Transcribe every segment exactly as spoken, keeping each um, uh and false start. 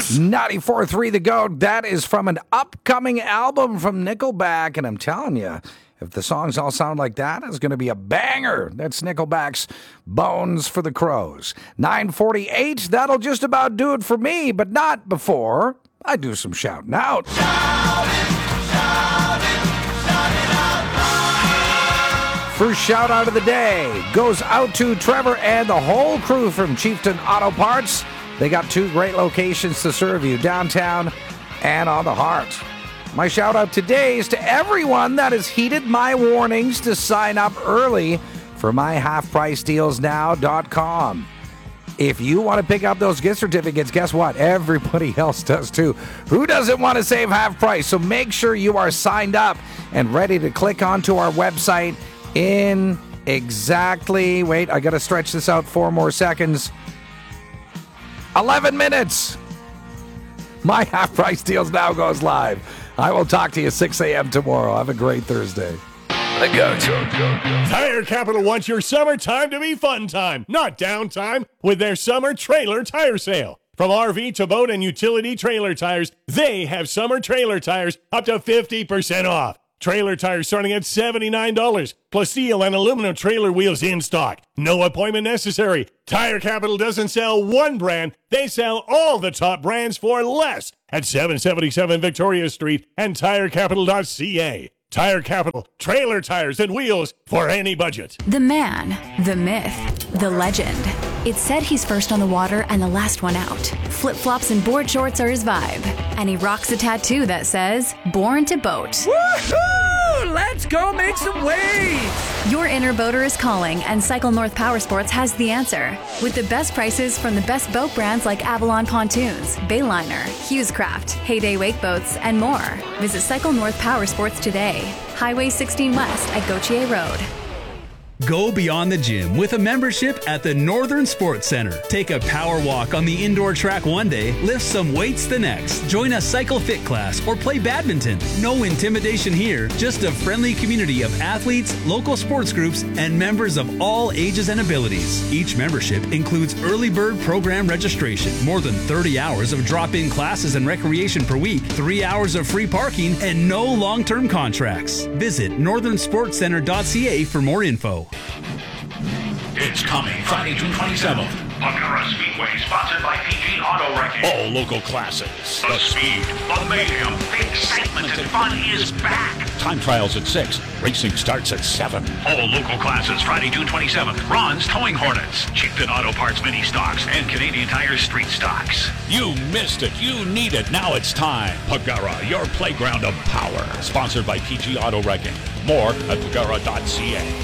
ninety-four point three The Goat. That is from an upcoming album from Nickelback, and I'm telling you, if the songs all sound like that, it's going to be a banger. That's Nickelback's Bones for the Crows. nine forty-eight, that'll just about do it for me, but not before I do some shouting out. Shout it, shout it, shout it out loud. First shout out of the day goes out to Trevor and the whole crew from Chieftain Auto Parts. They got two great locations to serve you, downtown and on the Heart. My shout out today is to everyone that has heeded my warnings to sign up early for my half price deals now dot com. If you want to pick up those gift certificates, guess what? Everybody else does too. Who doesn't want to save half price? So make sure you are signed up and ready to click onto our website in exactly, wait, I got to stretch this out four more seconds. eleven minutes. My half price deals now goes live. I will talk to you six a.m. tomorrow. Have a great Thursday. The Goat. Tire Capital wants your summertime to be fun time, not downtime, with their summer trailer tire sale. From R V to boat and utility trailer tires, they have summer trailer tires up to fifty percent off. Trailer tires starting at seventy-nine dollars, plus steel and aluminum trailer wheels in stock. No appointment necessary. Tire Capital doesn't sell one brand. They sell all the top brands for less at seven seventy-seven Victoria Street and tire capital dot c a. Tire Capital, trailer tires and wheels for any budget. The man, the myth, the legend. It's said he's first on the water and the last one out. Flip-flops and board shorts are his vibe. And he rocks a tattoo that says, Born to Boat. Woohoo! Let's go make some waves! Your inner boater is calling, and Cycle North Power Sports has the answer. With the best prices from the best boat brands like Avalon Pontoons, Bayliner, Hughescraft, Heyday Wake Boats, and more. Visit Cycle North Power Sports today. Highway sixteen West at Gautier Road. Go beyond the gym with a membership at the Northern Sports Center. Take a power walk on the indoor track one day, lift some weights the next. Join a cycle fit class or play badminton. No intimidation here, just a friendly community of athletes, local sports groups, and members of all ages and abilities. Each membership includes early bird program registration, more than thirty hours of drop-in classes and recreation per week, three hours of free parking, and no long-term contracts. Visit northern sports center dot c a for more info. It's coming Friday, June twenty-seventh. Buckera Speedway, sponsored by P G Auto Wrecking. All local classes. The speed, the mayhem, the excitement and fun is back. Time trials at six. Racing starts at seven. All local classes Friday, June twenty-seventh. Ron's Towing Hornets, Chieftain Auto Parts Mini Stocks, and Canadian Tire Street Stocks. You missed it. You need it. Now it's time. Buckera, your playground of power. Sponsored by P G Auto Wrecking. More at buckera dot c a.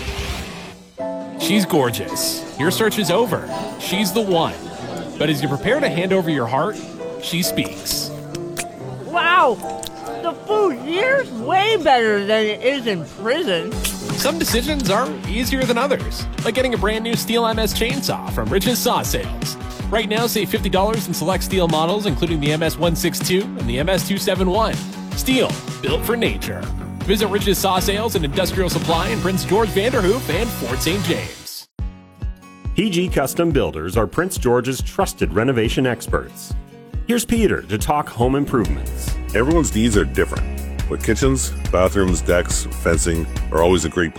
She's gorgeous. Your search is over. She's the one. But as you prepare to hand over your heart, she speaks. Wow! The food here's way better than it is in prison. Some decisions are easier than others, like getting a brand new Steel M S chainsaw from Rich's Saw Sales. Right now, save fifty dollars in select Steel models, including the M S one sixty-two and the M S two seventy-one. Steel, built for nature. Visit Rich's Saw Sales and Industrial Supply in Prince George, Vanderhoof, and Fort Saint James. P G Custom Builders are Prince George's trusted renovation experts. Here's Peter to talk home improvements. Everyone's needs are different, but kitchens, bathrooms, decks, fencing are always a great